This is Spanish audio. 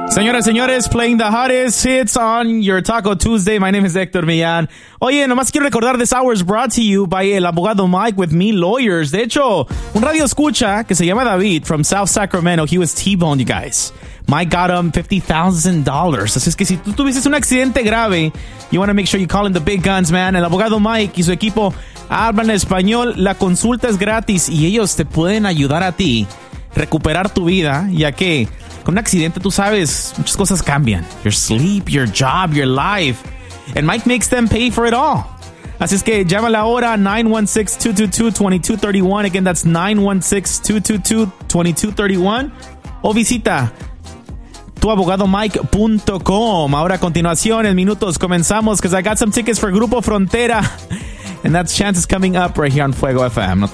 Señoras, señores, playing the hottest hits on your Taco Tuesday. My name is Hector Millán. Oye, nomás quiero recordar this hour is brought to you by el abogado Mike with Me Lawyers. De hecho, un radio escucha que se llama David from South Sacramento. He was T-boned, you guys. Mike got him $50,000. Así es que si tú tuviste un accidente grave, you want to make sure you call in the big guns, man. El abogado Mike y su equipo hablan español. La consulta es gratis y ellos te pueden ayudar a ti recuperar tu vida, ya que con un accidente, tú sabes, muchas cosas cambian. Your sleep, your job, your life. And Mike makes them pay for it all. Así es que llámala ahora 916-222-2231. Again, that's 916-222-2231. O visita tuabogadomike.com. Ahora a continuación, en minutos, comenzamos because I got some tickets for Grupo Frontera. And that's chances coming up right here on Fuego FM. No te